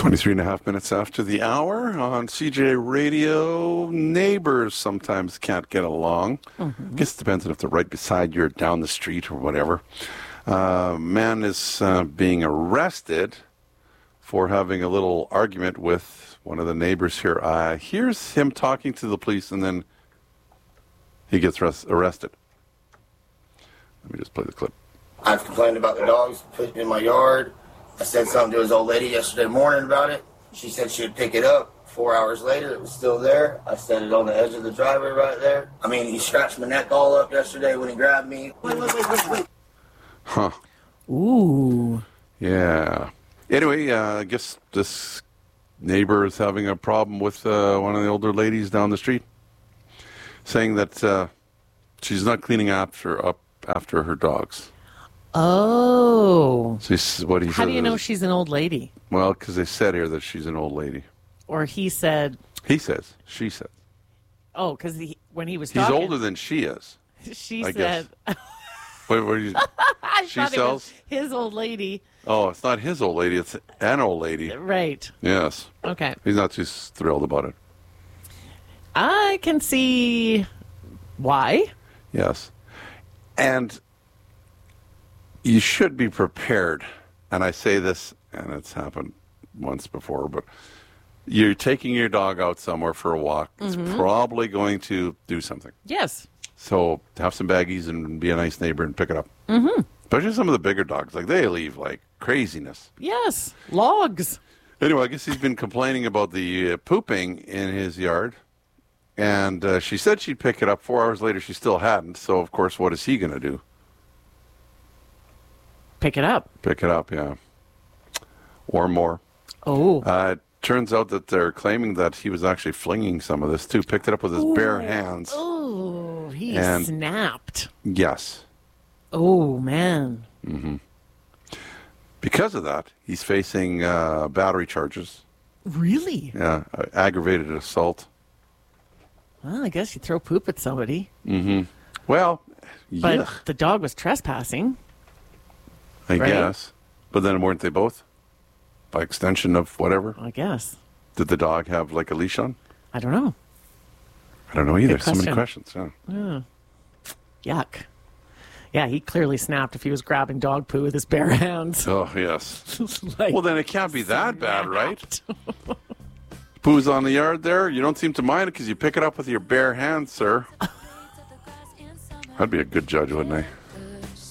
23 and a half minutes after the hour on CJ Radio. Neighbors sometimes can't get along. I guess it depends on if they're right beside you or down the street or whatever. Man is being arrested for having a little argument with one of the neighbors here. Here's him talking to the police, and then he gets arrested. Let me just play the clip. I've complained about the dogs putting in my yard. I said something to his old lady yesterday morning about it. She said she would pick it up. 4 hours later, it was still there. I set it on the edge of the driveway right there. I mean, he scratched my neck all up yesterday when he grabbed me. Wait. Huh. Ooh. Yeah. Anyway, I guess this neighbor is having a problem with one of the older ladies down the street, saying that she's not cleaning up after her dogs. Oh. So this is what he How do you know she's an old lady? Well, because they said here that she's an old lady. Or he said... He says. She says. Oh, because when he was He's talking... older than she is. She I said... What are you... She thought it sells? was his old lady. Oh, it's not his old lady. It's an old lady. Right. Yes. Okay. He's not too thrilled about it. I can see why. Yes. And you should be prepared. And I say this, and it's happened once before, but you're taking your dog out somewhere for a walk. It's probably going to do something. Yes. So have some baggies and be a nice neighbor and pick it up. Mm-hmm. Especially some of the bigger dogs. Like, they leave like craziness. Yes. Logs. Anyway, I guess he's been complaining about the pooping in his yard. And she said she'd pick it up. 4 hours later, she still hadn't. So, of course, what is he going to do? Pick it up. Pick it up, yeah. Or more. Oh. It turns out that they're claiming that he was actually flinging some of this, too. Picked it up with his bare hands. Oh, he And- snapped. Yes. Oh, man. Because of that, he's facing battery charges. Really? Yeah, aggravated assault. Well, I guess you throw poop at somebody. Well, But yuck, the dog was trespassing. I right? guess. But then weren't they both? By extension of whatever? I guess. Did the dog have like a leash on? I don't know. I don't know either. Good So many question. questions. Yeah. Yuck. Yeah, he clearly snapped if he was grabbing dog poo with his bare hands. Oh, yes. Like, Well, then it can't be that bad, right? snapped. Poo's on the yard there. You don't seem to mind it because you pick it up with your bare hands, sir. I'd be a good judge, wouldn't I?